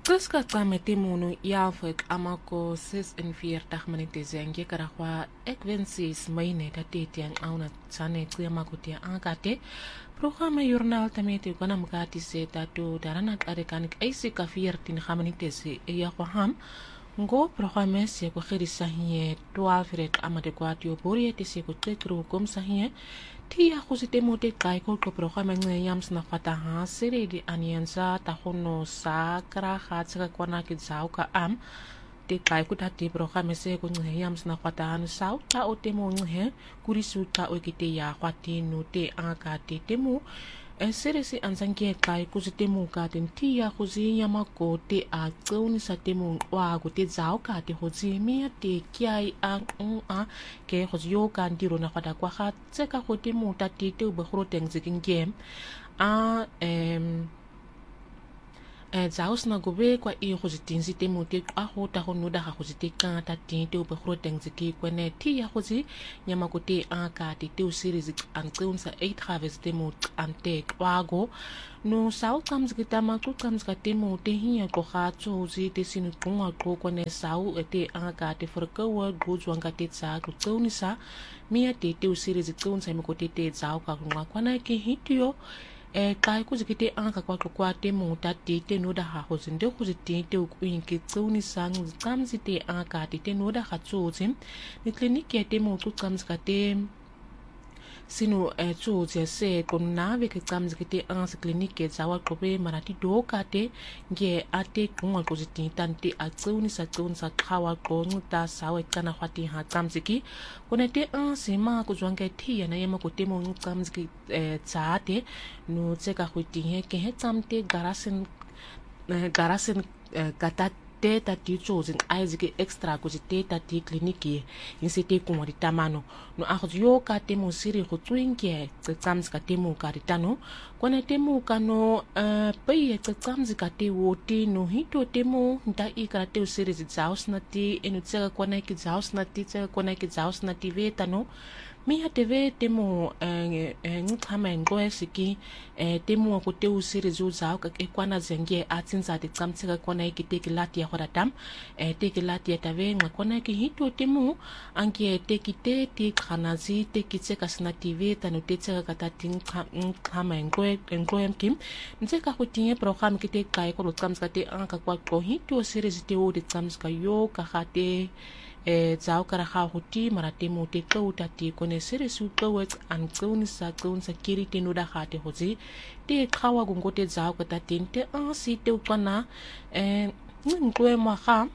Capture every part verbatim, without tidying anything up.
Qiska qamete munu yaalfik amako zesenveertig minuten zengi karagwa ek wensis maine dat dit yang auna tsane qiyamako tia angate programma journal tamete kona mkati se tatu darana arekanik aisika veertien minuten se ya ham ngo programma se ko khirisa hiye twaalf rek amade kwatio borie te se ko tekru kom sahiye tia khusite mote kai ko programma nge yams na fata ha sere di anianza ta hono sakra khatsa kwana ki zauka am te kai ko tati programma se ko nge yams na fata han sau ta o te mo nge kurisu ta o kite ya khwati no te aka te temu e sere si anzange kai ko se temu ka ten tia khuzi yama ko te a tsuni sa temu wa ko te zauka te hozi mia te kiai a a ke khuzi yo kan diro na fata kwa khat tseka ko temu ta te te be khro teng zikin game a em e zaus na gobe kwa i khuzi tinzi temu te a ho ta ho no da khuzi te ka ta te te be khro teng ziki kwene tia khuzi nyama ko te a ka te te series an tsunsa eight harvest temu ante kwago no sau comes kita maku comes ka temu te hiya ko kha tsuzi te sinu kunga ko kone sau te a ka te for ka wa go zwang ka te tsa ku tsuni sa mia te te series tsunsa me ko te te zau ka kunga kwana ke hitio e kai ku zikite anga kwa kwa te mu ta te te no da ha ho zinde ku zite te ku inki tsuni sang comes te anga te te no da ha tsuzi ni kliniki te mu ku comes ka te sino e tsuzi se ko nave ke comes ke te anga kliniki za wa ko be marati do ka te nge ate kunga ku zite tante a tsuni sa tsuni sa khawa ko nguta sa wa kana khwati ha comes ki kone te an se ma ku zwanga thia na yema ko te mo comes ki e tsate no tseka khwiti he ke he tsamte garasen garasen kata te tati chosen aizike extra ko te tati kliniki insete ko di tamano no a yo ka te mo siri go twinke tsams ka te mo ka ritano kone te mo ka no pe tsams ka te woti no hito te mo nda i ka te siri zaus na ti enu tsaka kone ki zaus na ti tsaka kone ki zaus na ti vetano mi ha te ve te mo ngkhama ngoe siki te mo ko te usiri zo zao ka e kwana zenge a tsinza te tsamtsika kwana ki te ki lati ya khoratam e te ki lati ya tave nga kwana ki hito te mo anki te ki te ti khanazi te ki tseka sna tv tanu te tseka kata tin ngkhama ngoe ngoe kim ntseka ko tinge program ki te kai ko tsamtsika te anka kwa ko hito siri te o te tsamtsika yo ka khate e zao kara kha hoti marate mo te ko tati kone sere su ko wet an kun sa kun sa kiri te no da khate hozi te khawa gungo te zao ka tati te an si te ukana e ngwe ma kha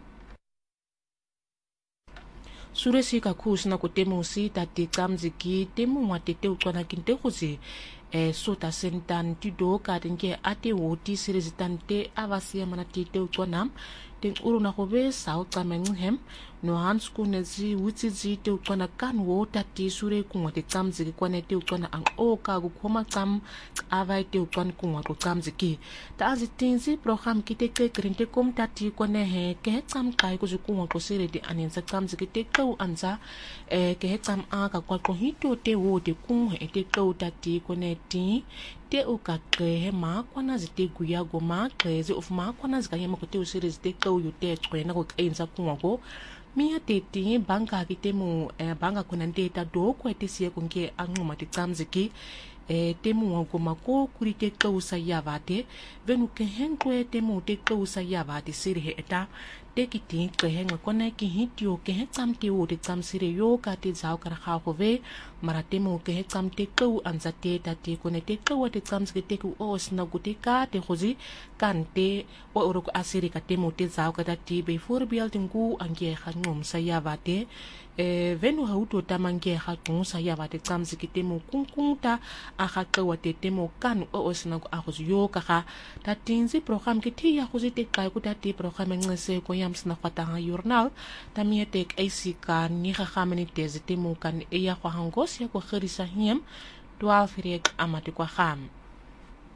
sure si ka khus na ko te mo si tati kamziki te mo wa te te ukana kinte hozi e sota sentan ti do ka tinge ate woti sere zitante avasia mana te te ukana ten uru na hobe sao kamenghem no hans kune zi witsi zi te ukwana kan wo tati sure kunwa te tsamzi ki kwane te ukwana ang o ka gu koma tsam avai te ukwan kunwa ku tsamzi ki ta azi tinzi program ki te ke krinte kom tati kwane he ke he tsam kai ku zi kunwa ku sire di aninsa tsamzi ki te kau anza e ke he tsam a ka kwa ko hito te wo te kunwa e te kau tati kwane ti te uka krehe ma kwana zi te guya go ma kreze of ma kwana zi ka yema ko te usire zi te kau yu te kwena ko kainza kunwa ko mia te ti banka ki te mo banka kuna te ta do ko te sia ko ke anguma te tsamziki e te mo ko mako kuri te kausa ya vate venu ke hen ko te mo te kausa ya vate sire he eta te ki ti ke hen ko na ki hitio ke he tsam te o te tsam sire yo ka te zao kara kha ho ve mara te mo ke he tsam te kau anza te ta te ko ne te kau te tsamziki te ku o sna ku te ka te khozi kan te o oro ko asiri ka te mo te zao ka ta ti be for building ku ange kha ngom sa ya vate e venu ha uto tamange ha kung sa ya vate tsamziki te mo kung kung ta a kha ka wa te te mo kan o o sna ku a khozi yo ka kha ta tinzi program ki ti ya khozi te kai ku ta ti program ngese ko yam sna fata ha journal ta mi te k ac ka ni kha kha meni te te mo kan e ya kwa hangos ya ko khirisa hiem twaalf rek amati kwa kham